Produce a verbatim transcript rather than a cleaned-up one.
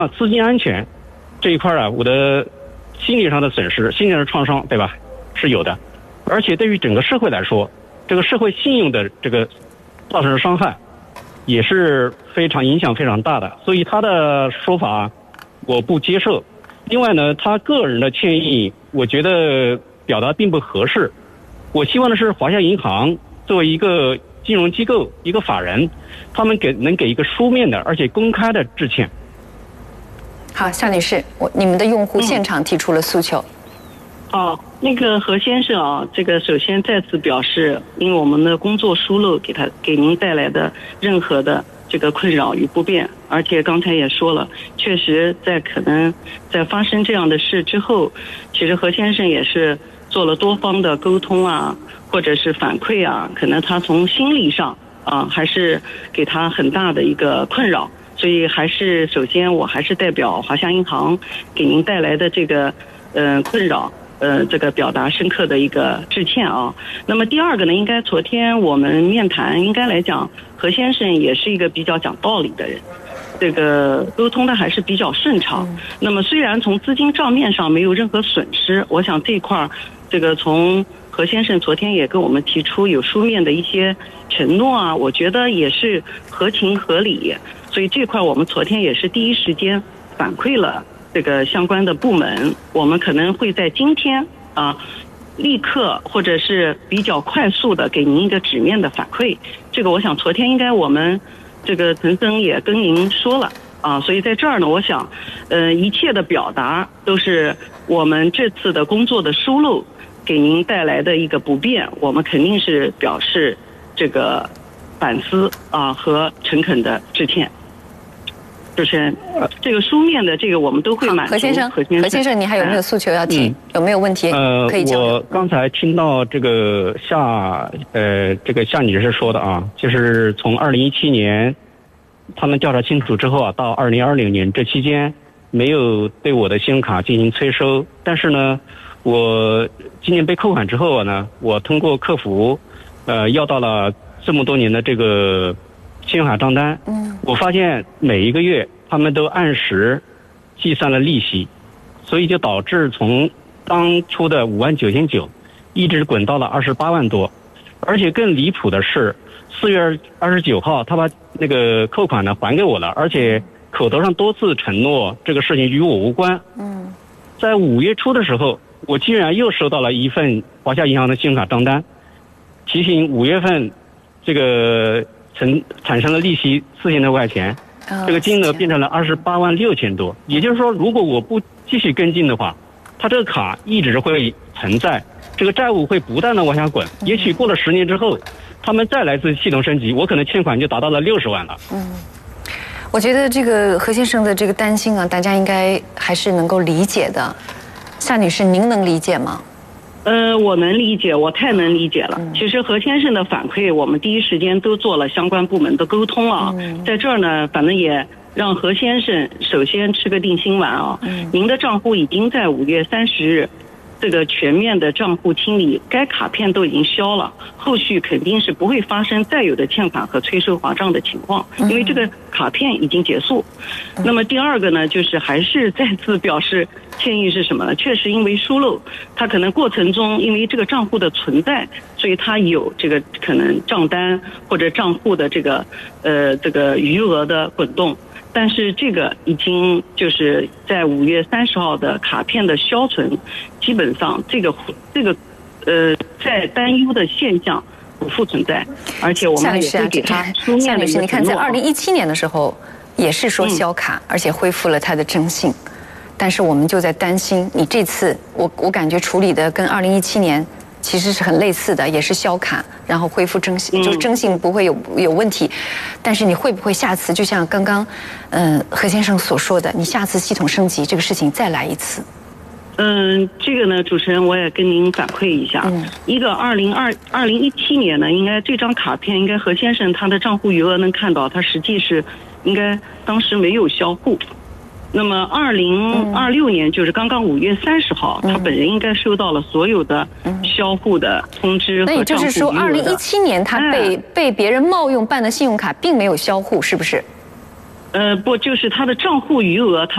啊，资金安全这一块啊，我的心理上的损失、心理上的创伤，对吧？是有的。而且对于整个社会来说，这个社会信用的这个造成的伤害，也是非常影响非常大的。所以他的说法我不接受。另外呢，他个人的歉意，我觉得表达并不合适。我希望的是华夏银行作为一个金融机构、一个法人，他们给能给一个书面的而且公开的致歉。 好，夏女士，我你们的用户现场提出了诉求。 嗯、哦，那个何先生啊，这个首先再次表示，因为我们的工作疏漏给他给您带来的任何的这个困扰与不便，而且刚才也说了，确实在可能在发生这样的事之后，其实何先生也是做了多方的沟通啊，或者是反馈啊，可能他从心理上啊还是给他很大的一个困扰。所以还是首先我还是代表华夏银行给您带来的这个呃困扰呃这个表达深刻的一个致歉啊。那么第二个呢，应该昨天我们面谈应该来讲，何先生也是一个比较讲道理的人，这个沟通的还是比较顺畅。那么虽然从资金账面上没有任何损失，我想这一块这个从何先生昨天也跟我们提出有书面的一些承诺啊，我觉得也是合情合理。所以这块我们昨天也是第一时间反馈了这个相关的部门，我们可能会在今天啊立刻或者是比较快速的给您一个纸面的反馈。这个我想昨天应该我们这个陈森也跟您说了啊，所以在这儿呢，我想呃一切的表达都是我们这次的工作的疏漏给您带来的一个不便，我们肯定是表示这个反思啊和诚恳的致歉。主持人，这个书面的这个我们都会满足。 何先生，何先生，你还有没有诉求要提？嗯、有没有问题？ 呃， 可以交流。 我刚才听到这个夏呃这个夏女士说的啊，就是从二零一七年他们调查清楚之后啊，到二零二零年这期间没有对我的信用卡进行催收，但是呢，我今年被扣款之后呢，我通过客服呃要到了这么多年的这个信用卡账单，嗯，我发现每一个月他们都按时计算了利息，所以就导致从当初的五万九千九一直滚到了二十八万多，而且更离谱的是，四月二十九号他把那个扣款呢还给我了，而且口头上多次承诺这个事情与我无关。嗯，在五月初的时候，我竟然又收到了一份华夏银行的信用卡账单，提醒五月份这个曾产生了利息四千多块钱，这个金额变成了二十八万六千多。也就是说，如果我不继续跟进的话，它这个卡一直会存在，这个债务会不断的往下滚。也许过了十年之后，他们再来自系统升级，我可能欠款就达到了六十万了。 嗯，我觉得这个何先生的这个担心啊，大家应该还是能够理解的。夏女士，您能理解吗？ 呃，我能理解，我太能理解了。其实何先生的反馈，我们第一时间都做了相关部门的沟通啊。嗯、在这儿呢，反正也让何先生首先吃个定心丸啊。嗯、您的账户已经在五月三十日，这个全面的账户清理，该卡片都已经消了，后续肯定是不会发生再有的欠款和催收划账的情况，因为这个卡片已经结束。嗯、那么第二个呢，就是还是再次表示歉意是什么呢？确实因为疏漏，他可能过程中因为这个账户的存在，所以他有这个可能账单或者账户的这个呃这个余额的滚动。但是这个已经就是在五月三十号的卡片的消存，基本上这个这个呃在担忧的现象不复存在，而且我们也会给他书面的一个承诺。 你看，在二零一七年的时候也是说消卡，嗯、而且恢复了它的征信，但是我们就在担心你这次，我我感觉处理的跟二零一七年其实是很类似的，也是消卡，然后恢复征信，就是征信不会有有问题，但是你会不会下次就像刚刚，嗯、呃，何先生所说的，你下次系统升级这个事情再来一次？ 嗯，这个呢，主持人我也跟您反馈一下，嗯、一个二零二二零一七年呢，应该这张卡片应该何先生他的账户余额能看到，他实际是应该当时没有销户。那么二零二六年就是刚刚五月三十号，嗯、他本人应该收到了所有的销户的通知和账户余额的。那也就是说，二零一七年他被、哎、被别人冒用办的信用卡并没有销户，是不是？ 呃，不，就是他的账户余额他。